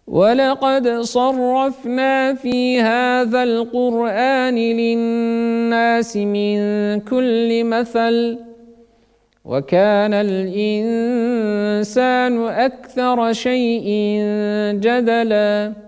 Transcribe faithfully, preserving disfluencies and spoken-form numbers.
ولقد صرفنا في هذا القرآن للناس من كل مثل وكان الإنسان أكثر شيء جدلا